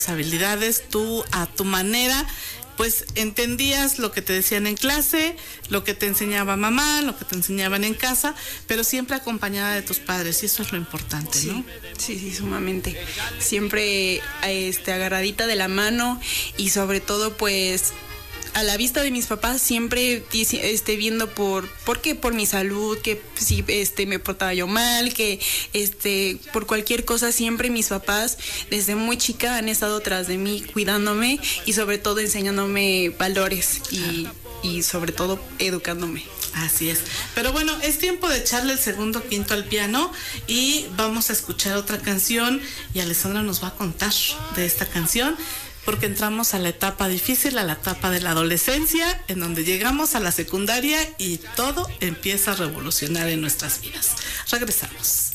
habilidades, tú a tu manera, pues entendías lo que te decían en clase, lo que te enseñaba mamá, lo que te enseñaban en casa, pero siempre acompañada de tus padres, y eso es lo importante, ¿no? Sí, sumamente. Siempre agarradita de la mano, y sobre todo pues a la vista de mis papás, siempre viendo por qué, por mi salud, que si me portaba yo mal, que por cualquier cosa, siempre mis papás desde muy chica han estado tras de mí, cuidándome y sobre todo enseñándome valores y sobre todo educándome. Así es. Pero bueno, es tiempo de echarle el segundo quinto al piano y vamos a escuchar otra canción, y Alessandra nos va a contar de esta canción, porque entramos a la etapa difícil, a la etapa de la adolescencia, en donde llegamos a la secundaria y todo empieza a revolucionar en nuestras vidas. Regresamos.